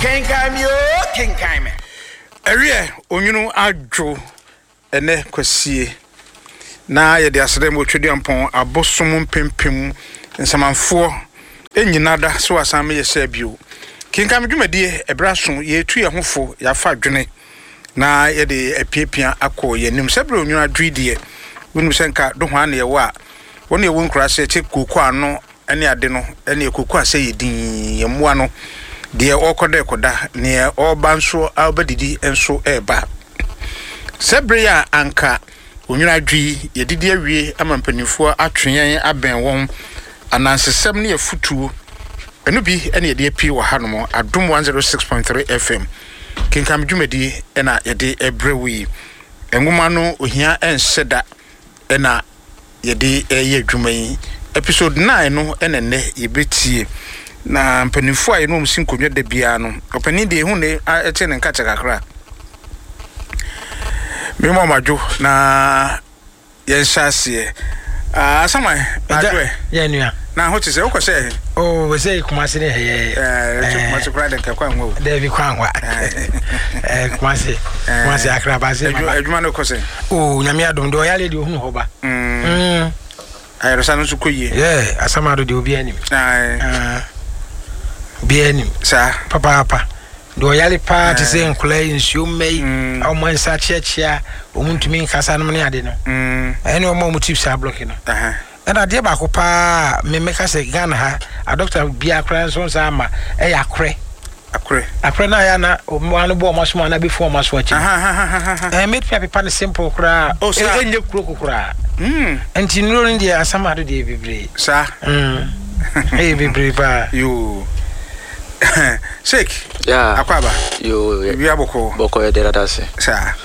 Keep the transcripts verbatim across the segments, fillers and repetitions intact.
King Kaime, King Kaime. Area, Onyunu Adjo, ene kwasie. Na ye de asede mo twedi ampon abosomum pempem nsamanfo enyinada so asame ye sabio. King Kaime dwumadie ebraso ye tu ye hofo ya fa dwene. Na ye de epiepia akọ ye nim sebre Onyunu adwidie. Wonu senka do hwan na ye wa. Wonu ye won krase che koku ano ene ade no ene koku ase ye din ye moa no. De okode koda ne oba nso abadidi enso eba sebre ya anka Onyunu adwi yedidi awie amampanifo atwen aben won anansesem ne yafutuo enu bi ene yede api wo hanom adom one oh six point three F M King Kaime dwumadi ena yede ebrewi enwoma no ohia enseda ena yede eye dwumayi episode nine no ene ne yebetie na mpanifo ayi no msinkonwa da bia no opani de hu ne ete ne nkacha kakra memo majo na yenshase ah sama adwe ye nua na ho tise ukose oh we say kumase ne he eh kumase kra de kakwa nwo de bi kwanwa eh kumase kumase akra ba se adwuma no kose oh nyame adom do ya le de hu ho ba mm ayro sanu su koye yeah asama do de obi anim ah Bien, sir. Papa, papa. Do yali pa ti se nkula nsuo mai o mo nsa chiachia o muntumi nkasa no ne ade no mm ene o mo mo tips a block no aha na de ba ko pa me meka se Ghana ha a doctor bia kra nso nsa ama e ya kre akre akre na ya na o mo anu bo mo so na before mo so achi aha eh me pia papa ne simple kra e enye kuro kura mm enti nuro ndi asama do de bibre sa mm eh bibre ba yo Shake. Yeah. Akwaba. Yo. We are boko. Boko ya dera dase. Sa.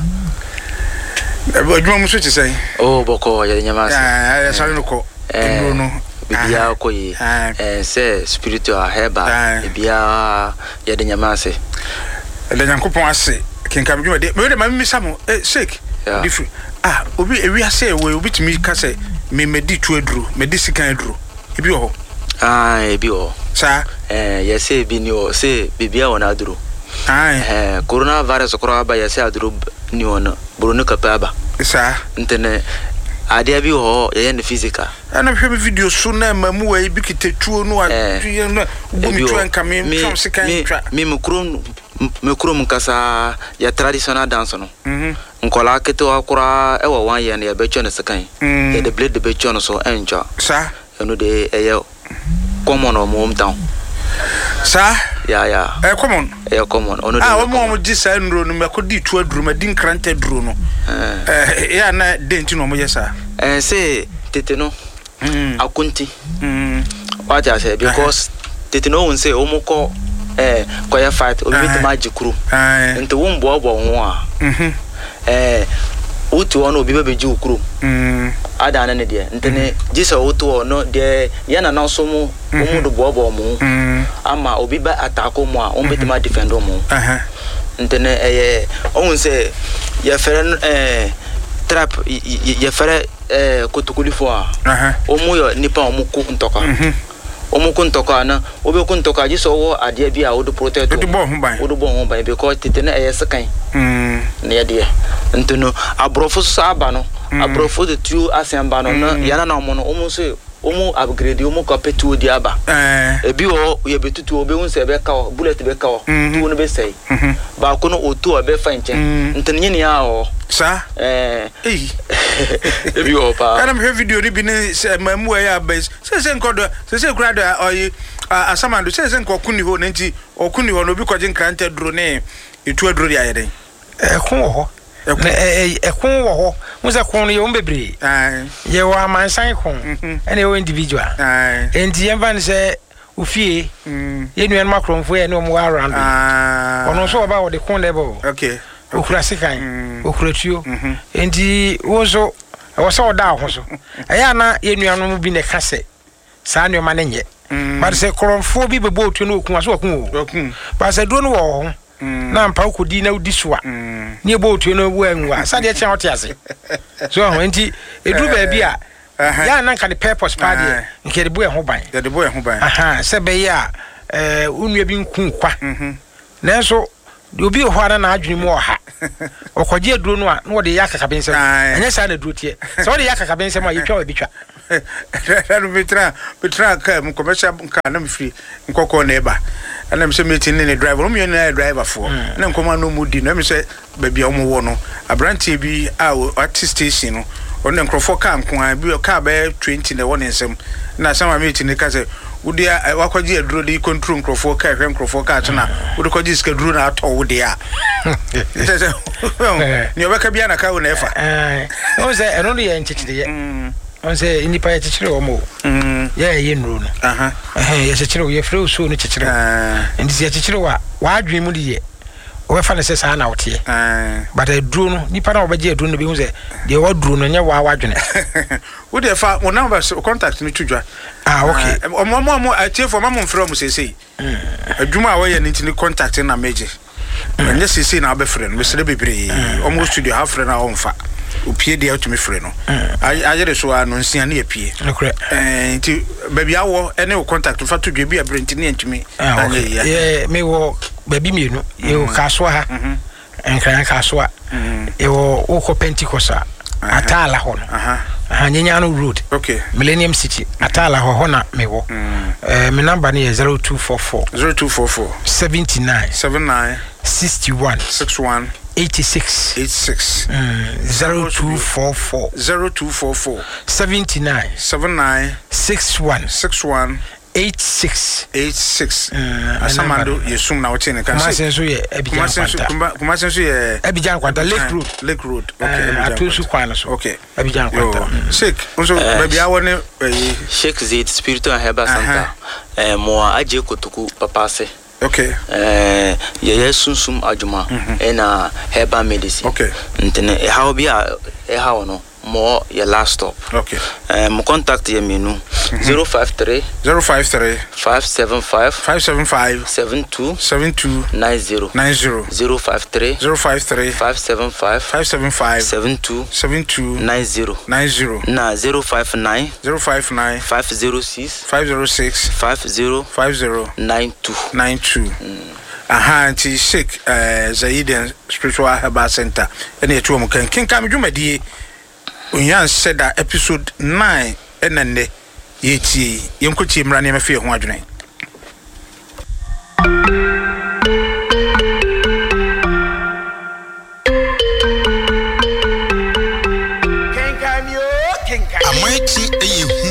Ebo djuma musu ti say. Oh boko ya nyama se. Ah, ya sare no ko. Eh no. Bibia ko yi. Eh se spiritual heba. Bibia ya de nyama se. Le nyankopon ase. King Kaime djuma de. Me de ma mi samo. Eh Shake. Difu. Ah, obi ewi ase we obi timi ka se me medi tu aduru, medi sikan aduru. Ebi ho. Ah, ebi ho. Sa eh yese bi ni o se bibia wona aduru ai eh coronavirus kora ba yese aduru ni wona burunu kapa ba sa ntene ade bi ho ye ne physical ana hwe video so na mamu wa ibi kitetuo no a no bumi twan kame from sekan twa mi mukrum mukrum kasa ya traditional dance no mhm nkola keto akora e wo wan ye na ye becho ne sekan ye de blade de becho no so enja sa eno de eye common o mo hometown sa ya ya eh common eh common ono ah o mo mo di sa nro no me ko di tu aduru ma di nkrante duru no eh ya na denti no mo yesa eh say tete no mm akunti mm what I say because tete no won say o mo ko eh ko ya fight o bit magic kru nti wo mbo obo ho a mhm eh utu ono obi bebeji ukru mm ada na ne de ntene jisa utu ono de ya na na so mu mu do bobo mu ama obi ba atako mu a on betima defend mu aha ntene eh on se ya fere eh trap ya fere eh kotukulifo a aha o mu yo nipa o mu ku ntoka mhm o mu ku ntoka na obi ku ntoka jisa wo ade bi a wo do protect wo do bo ho ban wo do bo ho ban because tete na eh sekan mm ne de nteno abrofo saba no abrofo de tu asemba no na yana na omo no omo se omo upgrade omo kapetu odi aba eh ebi wo ye betutu obe hu se be ka bullet be ka tu no be sei ba ko no otu obe fa nche ntene ni ya o sa eh eh ebi wo pa ana me video ni bi ne mamu ya base se se nkodo se se kura da oyi asamando se se nkokuni ho nti okuni ho no bi kwaje nkrante duro ne etu aduro ya yeden ekun ho ekun wo ho mo se kun ye o bebre ah ye wa mansan kun ene o individual ah enti yemba ne se ofie ye nuan makromfo ye ne o mo around ah ono so ba wo de kun level okay okura sekan okura tuo enti wo so wo so da ho so eya na ye nuan no bi ne kase sa ne o ma ne nye ba se kromfo bi bebo tuo no okun so okun okun ba se do no wo ho na mpa ukudi na udiswa ni ebo otu no wu anwa sade che hote ase so ho enti eduru ba bia ya na nka the purpose party nke de bo e ho ban de bo e ho ban aha se be ya eh unua bi nkun kwa nanso obi ho ana na adwene mu oha okoje aduro no a na wo de yakaka bensem enye sa na aduro tie so wo de yakaka bensem a yetwa obitwa ranu bitra bitra ka mu commercial ka na mfiri nkoko na eba ana me se meeting ne driver no me na driver fo na nkoma no mu di na me se ba bia omo wo no abrantie bi a artist station no on nkrofo ka nko a bi ka ba twenty na won nsem na sama meeting ne ka se wudi a wakwaji aduro di control nkrofo ka hwe nkrofo ka tuna wudi kwaji ska duro na ato wudi a ni obeka bia na ka wo na efa eh o se eno no ye nchichide ye on se inipa ye chichire o mo mm ye ye nru no aha eh ye chichire o ye fre o so no chichire ah ndi ye chichire wa wa adwen mu di ye o fa na se sa na wote ah but aduro no nipa na obaje aduro no bi hu se de wa duro no nya wa wadwene wo de fa wo number contact ni tudwa ah okay o mo mo mo atie for mamon frɛ mo sesei adwuma a wo ye ni tini contact na meje nya sesei na abɛfrɛ no mesere bebre o mo studio ha frɛ na o mfa opie dia otumi frɛ no ayere so a no nsia na apie eh nti baby awo ene o contact fa tudwa bi abrenti ne ntumi anye ya eh me wo baby mienu ye o kaso ha enkran kaso a e wo o ko Pentecost atala ho no aha Hanyanyano Road. Okay. Millennium City. Atala ho hona mewo. Eh me number ni zero two four four zero two four four seventy-nine seventy-nine sixty-one sixty-one eighty-six eighty-six zero two four four zero two four four seventy-nine seventy-nine sixty-one sixty-one eighty-six eighty-six asamando yesum na wote ne kan se kuma senso ye Abidjan kwanta kuma senso ye Abidjan kwanta Lake Road Lake Road okay atosu kwana so okay Abidjan kwanta Sheikh unso baby awone Sheikh Zaid Spiritual and Herbal Center eh mo aje kotoku papa se okay eh ye yesunsum adwuma na herbal medicine okay ntene e how be e how no more your last stop okay um contact ye menu zero five three zero five three five seven five five seven five seven two seven two nine zero nine zero zero five three zero five three five seven five five seven five seven two seven two nine zero nine zero na zero five nine zero five nine five zero six five zero six five zero five zero nine two nine two aha nti Sheikh eh Zaid Spiritual Herbal Center ene etu mu kan kinka me dwumadie onyan said that episode nine enenne yeti yenkotie mra ne mafie ho adwene amaiti eyehu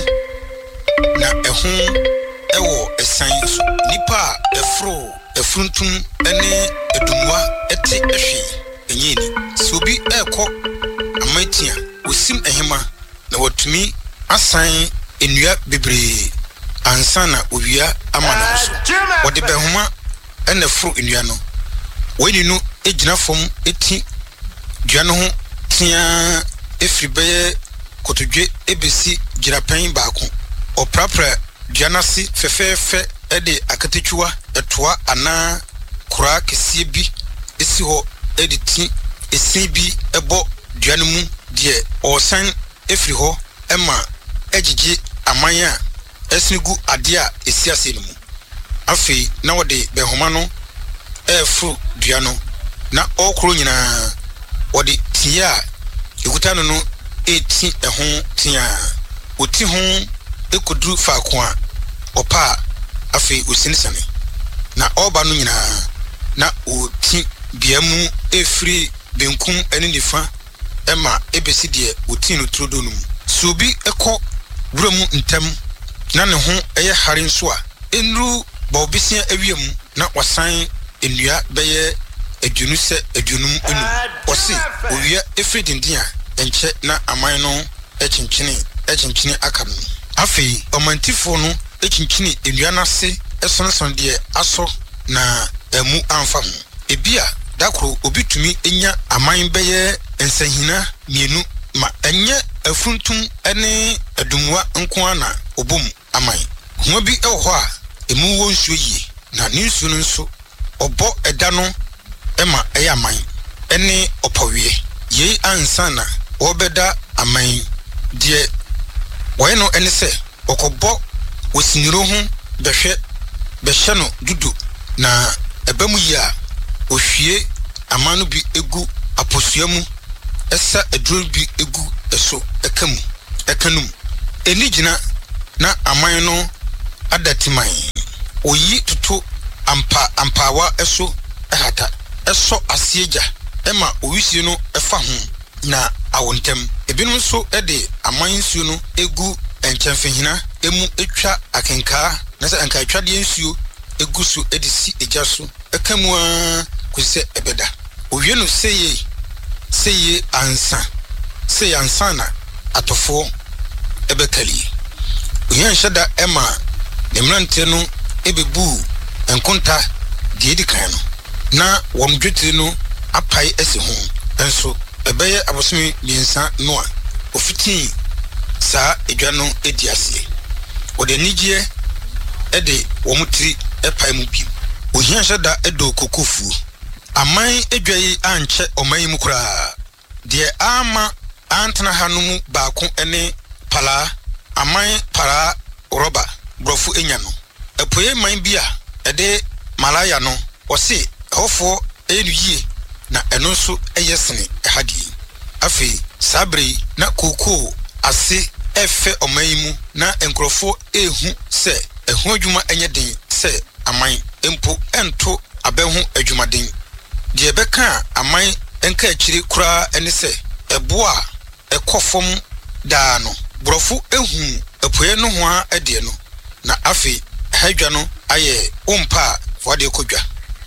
na ehu ewo esan so nipa efro efruntum ene edumwa ete ehwe enyeni so bi ekọ amaiti a osim ehema na watumi asan enua bebre ansana owia amana so wode behoma ene fro enua no weni no ejina fom eti dua no ho tia efribeye kotodwe ebesi girapan baako oprapra duanasi fefefe ede akatetua etoa ana kura kesie bi esi ho editi esi bi ebo duanmu de osan efri ho ema ejiji amanya esnigu ade a esi ase no mu afi na wode behoma no efru duano na okro nyina wode tia ekuta no no eti ehon tia oti ho ekudru faako a opa afi osinisane na oba no nyina na oti biamu efri benkum ene nifa ema ebesi de oti no trodo no subi ekọ wuramu ntam na ne ho eye hare nso a enru ba obisia awiam na wasan enua beye adunu se adunum enu osi owia efri dindin a enche na aman no echinchini echinchini akam afi omantifo no echinchini enua nase esonson de aso na emu amfa ho ebia dakro obitumi enya aman beye ensahina mienu ma enye afuntum ene adumwa nko ana obum aman ho bi ewo a emu wo nsuo yi na ne nsuo no nso obo eda no ema eya aman ene opawie ye ansana obeda aman die woye no ene se okobo wosiniro ho behwe behye no dudu na ebamu yi a ohwie amanu bi egu aposuamu esa eduro bi egu eso ekamu ekanum enigina na aman no adatiman oyi tutu ampa ampawa eso ehata eso asieja ema owisi no efa ho na awontem ebinum so ede aman nsuo no egu enchemfehina emu etwa akenka na se anka etwa de nsuo egu so edisi eja so ekamu a kuse ebeda owie no seye seye ansa seye ansa na atofo ebekali oyen shada ema nemrante no ebebu enkonta de edikan no na won dwetire no apai ese ho enso ebeye abosumi biensa no a ofiti sa edwa no edi ase ode nigye ede womutiri epai mu bi oyen shada edo kokofu aman edwayi anche oman mu kura de ama antana hanumu baako ene pala aman para roba brofu enya no epoye man bia ede malaya no ose hofo enu yie na eno so eyesene ehadi afi sabre na koko ase efe oman mu na enkrofo ehu se ehu adwuma enye den se aman empo ento abehu adwumaden de beka aman enka akiri kura ene se eboa ekofom da no brofu ehu epoye no ho a ede no na afi hadwa no aye umpa wade kodwa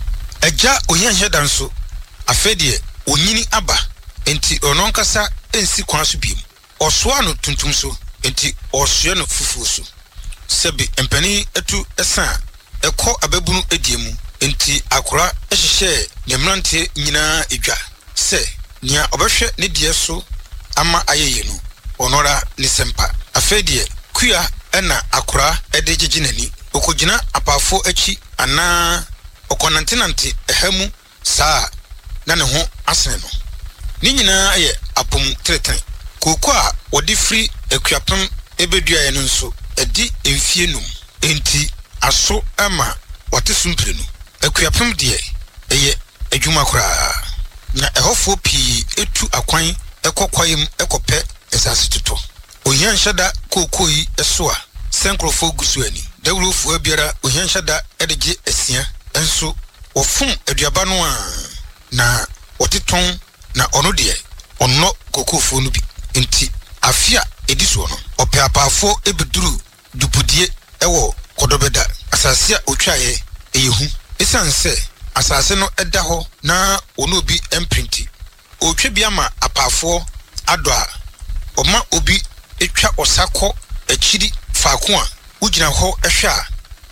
eja oyen hedan so afedie onyini aba enti ononkasa ensi kwan so biem osoa no tuntum so enti osoa no fufu so sebi empani etu esa ekọ ababunu ediemu enti akora ehihye nemrante nyina edwa se nia obehwe ne die so ama ayeye no onora ne sempa afedie kua ena akora ede giginani okogina apafo achi ana okonantenante ehamu saa na ne ho asene no ni nyina ye apom treten koko a wodi free akuapem ebedua ye no nso edi emfie num enti aso ama wate sumpre no akuapem de eye adwuma kora na ehofo pi etu akwan ekokwayem ekope esase tuto oyan hyada kokoi eso a senkrofo gusuani dawrofo abiara oyan hyada edeje esia enso ofum aduaba no a na oteton na ono de onno kokofo no bi enti afia ediso no opeapafo ebeduru dupudie ewo kodobeda asase a otwaye eyehu esanse asase no eda ho na ono obi imprinti otwe bia ma apafo ado a oma obi etwa osako akiri faako a ugina ho ehwe a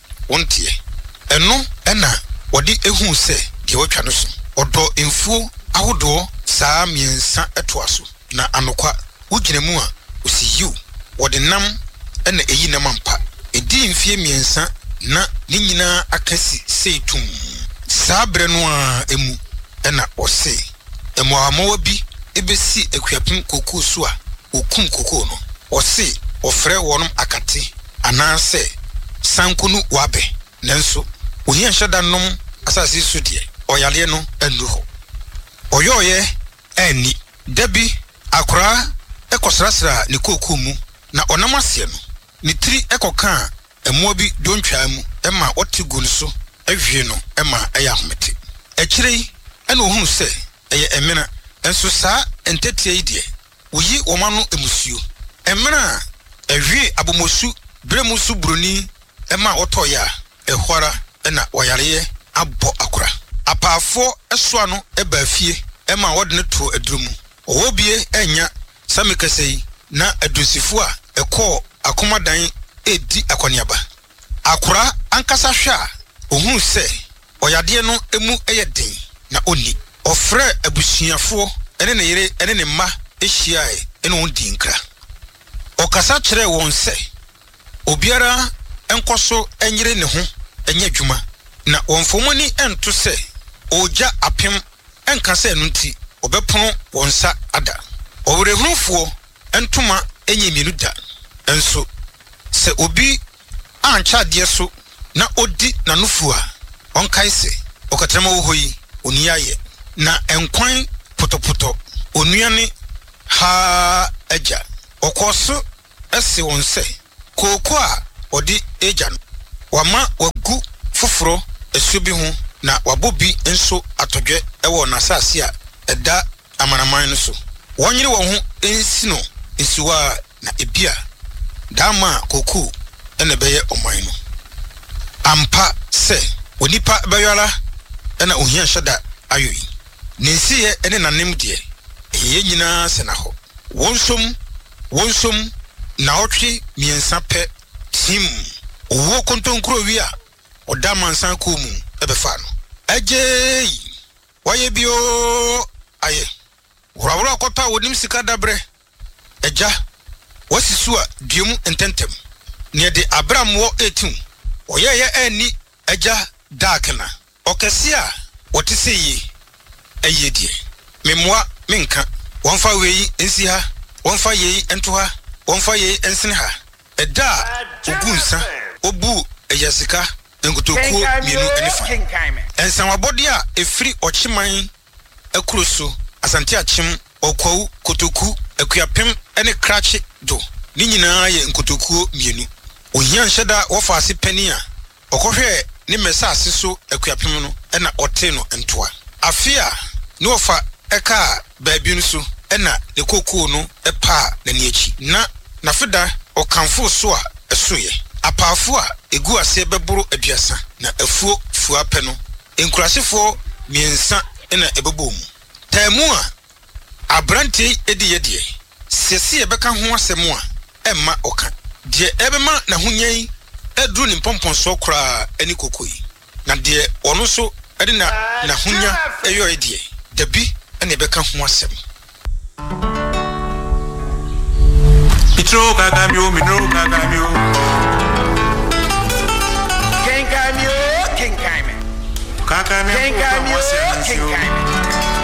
wontie eno ena wodi ehu se de wotwa no so odo emfuo ahodo saa miensa etoaso na anokwa ugina mu a osiyiw wodi nam ena eyi nam ampa edi mfie miensa na ni nyina akasi seitum sabre no a emu ena ose emu amawa bi ebesi akuapem kokoo so a okum kokoo no ose ofre wonum akate anase sankunu wabe nanso oyen hyada nom asase so de oyale no anu ho oyoye ani dabi akora ekosrasra ne kokoo mu na onam ase no ni tiri ekoka emu bi dontwa mu ema otigu so ahwie no ema eya homete ekirei ena ohunu se eye emena enso saa entetie ide oyi womano emusuo emena ahwie abomosu bremusu broni ema otoya ehwara ena oyareye abo akora apafo eso ano eba fie ema wode ne to adurumu owobie enya samekasei na adosifo a ekọ akomadan edi akoniaba akora ankasa hwa ohun se oyade no emu eyeden na oni ofre abusuafo ene ne yere ene ne ma ehiae ene on dinkra okasa kire won se obiara enkoso enyere ne ho enye adwuma na wonfomoni ento se oja apem enkasa enu nti obepono wonsa ada owrehunfo entoma enye mienu da enso se obi ancha de so na odi na nufu a onkai se okatrama wo hoyi oniaye na enkwan potopoto onuane ha agya okoso ese wonse koko a odi agya no wama wagu foforo esubi ho na wabobi enso atodwe ewo na asase a eda amanaman no so wonyere wo ho ensino esiwa na ebia dama koko ene beye oman no ampa se onipa bayala ena ohia hyada ayoyi nensiye ene nanem de ye nyina se na ho wonsom wonsom na otwe miensa pe tim owo kontonkro wi a oda mansan ko mu ebefa no agye waye bio aye wurawura kota wonim sika dabre eja wasisu a duemu ententem ne de abramwo etim oyeye ani eja dakna okese a wotese yi ayedie memwa menka wonfa weyi ensi ha wonfa yeyi ento ha wonfa yeyi ensene ha eda ogunsa obu eyasika enkutokuo mienu enifa ensan wabode a efri ochiman akuroso asante achim okwawu kotoku akuapem ene krache do ni nyina ye nkotokuo mienu ohia nheda wofa ase pani a okohwe ni mesase so akuapem no ena ote no entoa afia ni wofa eka baabi no so ena ne kokuo no epa na niechi na nafeda okanfo so a esoye apafo a egu ase beboro aduasa na afuo fuo apɛ no enkurasefo miensa ena ebebom taimu a abrante edi yedie sese ebeka ho asɛm a emma oka de ebema na hunyan edru ni pompon so kra ani kokoi na de ono so edi na na hunya eyo edie dabi ena ebeka ho asɛm Mitro kagamio minro kagamio Kenkamio kenkaime kagamio kenkamio kenkaime